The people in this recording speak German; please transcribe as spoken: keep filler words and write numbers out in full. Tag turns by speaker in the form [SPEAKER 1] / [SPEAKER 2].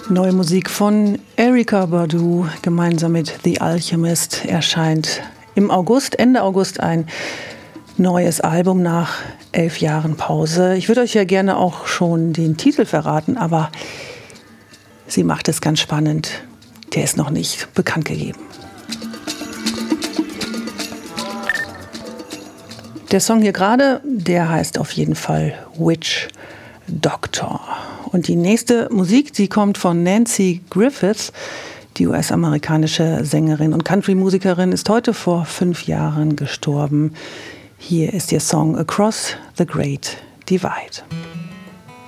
[SPEAKER 1] Neue Musik von Erykah Badu gemeinsam mit The Alchemist erscheint im August, Ende August ein neues Album nach elf Jahren Pause. Ich würde euch ja gerne auch schon den Titel verraten, aber sie macht es ganz spannend. Der ist noch nicht bekannt gegeben. Der Song hier gerade, der heißt auf jeden Fall Witch Doctor. Und die nächste Musik, die kommt von Nanci Griffith. Die U S-amerikanische Sängerin und Country-Musikerin ist heute vor fünf Jahren gestorben. Hier ist ihr Song Across the Great Divide.